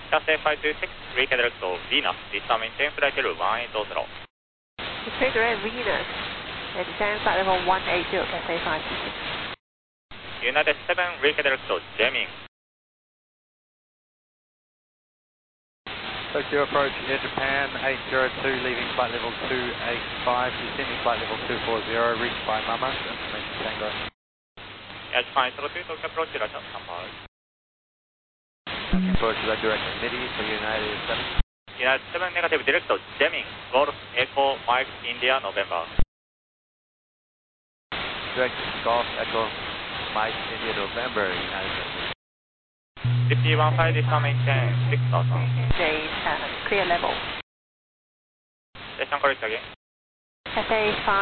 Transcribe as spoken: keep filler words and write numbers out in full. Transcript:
Cathay five two six, redirect to Venus, descend maintain flight level one eight zero. Redirect Venus, and descend flight level one eight zero, Cathay five two six. United seven, redirect to Gemini. Tokyo approach Air Japan eight zero two, leaving flight level two eight five, descending flight level two four zero, reached by Mama, information Tango. Air Japan eight zero two, Tokyo approach, Roger, number. Tokyo approach, direct committee for United seven. United seven, negative, direct to Gemini, Golf Echo Mike India November. Direct Golf Echo Mike India November, United seven. fifty one five, descend maintain six thousand. They uh, clear level. Descend correct again. Cathay five.